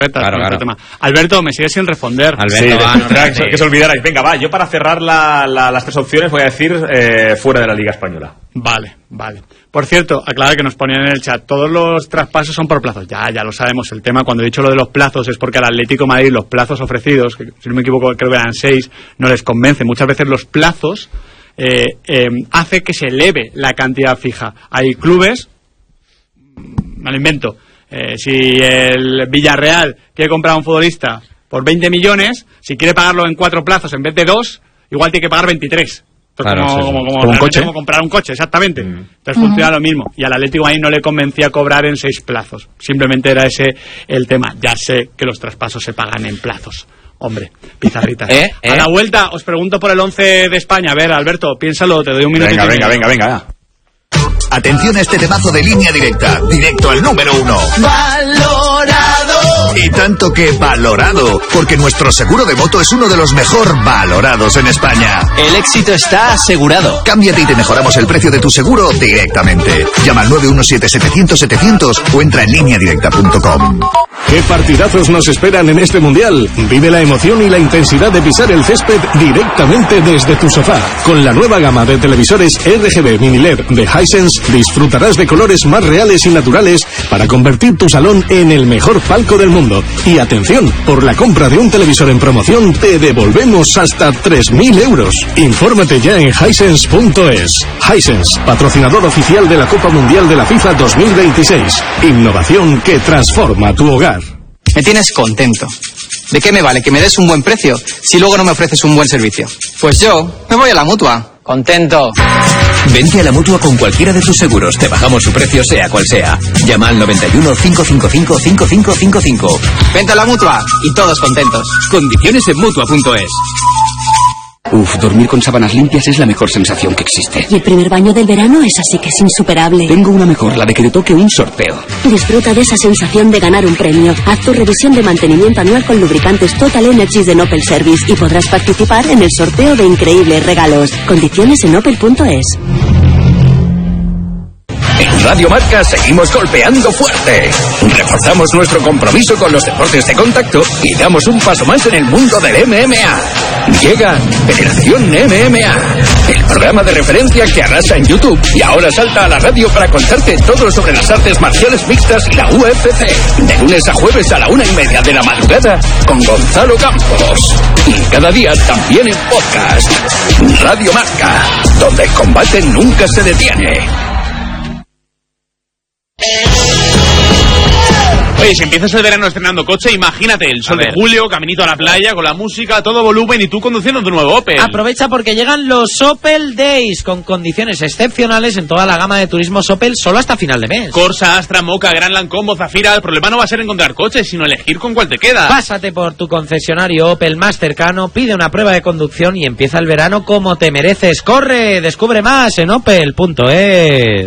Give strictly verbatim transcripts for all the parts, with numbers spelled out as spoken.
Claro, claro. Tema. Alberto, me sigues sin responder. Alberto, sí, va, no, que, que, que se olvidarais. Venga, va, yo para cerrar la, la, las tres opciones voy a decir eh, fuera de la Liga Española. Vale, vale. Por cierto, aclara que nos ponían en el chat, todos los traspasos son por plazos. Ya, ya lo sabemos. El tema, cuando he dicho lo de los plazos, es porque al Atlético de Madrid los plazos ofrecidos, que si no me equivoco creo que eran seis, no les convence. Muchas veces los plazos eh, eh, hace que se eleve la cantidad fija. Hay clubes, me lo invento, Eh, si el Villarreal quiere comprar a un futbolista por veinte millones, si quiere pagarlo en cuatro plazos en vez de dos, igual tiene que pagar veintitrés. Entonces, claro, como, sí, como, como, como un coche. como comprar un coche, exactamente. Mm. Entonces uh-huh. funciona lo mismo. Y al Atlético ahí no le convencía cobrar en seis plazos. Simplemente era ese el tema. Ya sé que los traspasos se pagan en plazos. Hombre, pizarritas. ¿Eh? ¿Eh? A la vuelta os pregunto por el once de España. A ver, Alberto, piénsalo, te doy un minuto. Venga, venga, venga, venga, venga. Atención a este temazo de Línea Directa, directo al número uno. ¡Valorado! Y tanto que valorado, porque nuestro seguro de moto es uno de los mejor valorados en España. El éxito está asegurado. Cámbiate y te mejoramos el precio de tu seguro directamente. Llama al nueve uno siete setecientos setecientos o entra en línea directa punto com. ¿Qué partidazos nos esperan en este Mundial? Vive la emoción y la intensidad de pisar el césped directamente desde tu sofá. Con la nueva gama de televisores R G B Mini L E D de Hisense disfrutarás de colores más reales y naturales para convertir tu salón en el mejor palco del mundo. Y atención, por la compra de un televisor en promoción te devolvemos hasta tres mil euros. Infórmate ya en hisense punto es. Hisense, patrocinador oficial de la Copa Mundial de la FIFA dos mil veintiséis. Innovación que transforma tu hogar. Me tienes contento. ¿De qué me vale que me des un buen precio si luego no me ofreces un buen servicio? Pues yo me voy a la Mutua. Contento. Vente a la Mutua con cualquiera de tus seguros. Te bajamos su precio sea cual sea. Llama al noventa y uno, cinco cinco cinco, cinco cinco cinco cinco. Vente a la Mutua y todos contentos. Condiciones en Mutua punto es. Uf, dormir con sábanas limpias es la mejor sensación que existe. Y el primer baño del verano es así que es insuperable. Tengo una mejor, la de que te toque un sorteo. Disfruta de esa sensación de ganar un premio. Haz tu revisión de mantenimiento anual con lubricantes Total Energies de Opel Service y podrás participar en el sorteo de increíbles regalos. Condiciones en opel punto es. En Radio Marca seguimos golpeando fuerte. Reforzamos nuestro compromiso con los deportes de contacto y damos un paso más en el mundo del M M A. Llega Federación M M A, el programa de referencia que arrasa en YouTube y ahora salta a la radio para contarte todo sobre las artes marciales mixtas y la U F C. De lunes a jueves a la una y media de la madrugada con Gonzalo Campos. Y cada día también en podcast. Radio Marca, donde el combate nunca se detiene. Oye, si empiezas el verano estrenando coche, imagínate el sol de julio, caminito a la playa, con la música, a todo volumen y tú conduciendo tu nuevo Opel. Aprovecha porque llegan los Opel Days con condiciones excepcionales en toda la gama de turismos Opel solo hasta final de mes. Corsa, Astra, Moka, Grandland, Combo, Zafira. El problema no va a ser encontrar coches, sino elegir con cuál te queda. Pásate por tu concesionario Opel más cercano, pide una prueba de conducción y empieza el verano como te mereces. ¡Corre! Descubre más en opel punto es.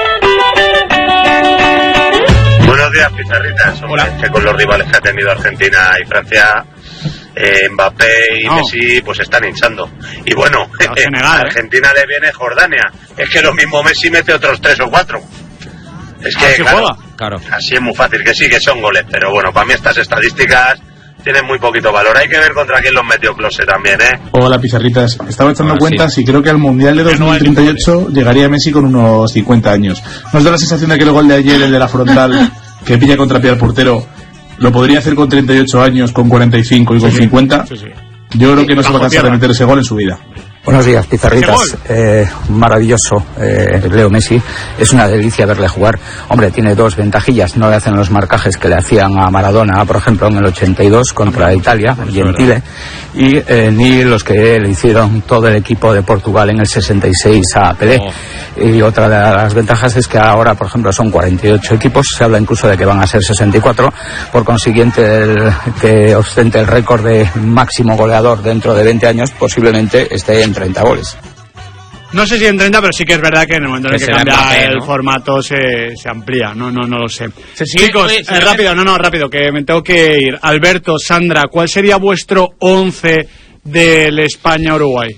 Buenos días, pizarritas. Hombre, que con los rivales que ha tenido Argentina y Francia, eh, Mbappé y no. Messi pues están hinchando. Y bueno, no, Senegal, a Argentina ¿eh? le viene Jordania. Es que lo mismo Messi mete otros tres o cuatro. Es que así claro, juega. Claro. Así es muy fácil, que sí, que son goles. Pero bueno, para mí estas estadísticas tienen muy poquito valor. Hay que ver contra quién los metió Klose también, ¿eh? Hola, pizarritas. Estaba echando Ahora cuentas sí. y creo que al Mundial de dos mil treinta y ocho llegaría Messi con unos cincuenta años. ¿Nos da la sensación de que el gol de ayer, el de la frontal, que pilla contra pie al portero, lo podría hacer con treinta y ocho años, con cuarenta y cinco y con sí, cincuenta? Sí, sí. Yo creo que no se va a cansar de meter ese gol en su vida. Buenos días, pizarritas. Eh, maravilloso, eh, Leo Messi. Es una delicia verle jugar. Hombre, tiene dos ventajillas. No le hacen los marcajes que le hacían a Maradona, por ejemplo, en el ochenta y dos contra Italia, Gentile. Y eh, ni los que le hicieron todo el equipo de Portugal en el sesenta y seis a Pelé. Oh. Y otra de las ventajas es que ahora, por ejemplo, son cuarenta y ocho equipos. Se habla incluso de que van a ser sesenta y cuatro. Por consiguiente, el que ostente el récord de máximo goleador dentro de veinte años posiblemente esté en treinta goles. No sé si en treinta, pero sí que es verdad que en el momento en el que, que cambia Mbappé, el ¿no? formato se, se amplía. No, no, no lo sé. Se sigue, Chicos, oye, eh, rápido, no, no, rápido, que me tengo que ir. Alberto, Sandra, ¿cuál sería vuestro once del España-Uruguay?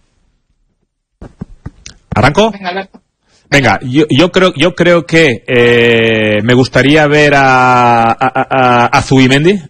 ¿Arranco? Venga, Alberto. Venga, yo, yo creo, yo creo que eh, me gustaría ver a, a, a, a Zubimendi